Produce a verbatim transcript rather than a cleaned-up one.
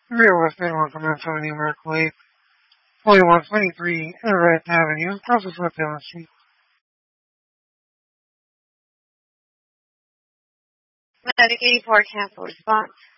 Real estate welcome to New Mercury, forty-one twenty-three Everett Avenue, Process with Taylor Street. Medic eighty-four cancel response.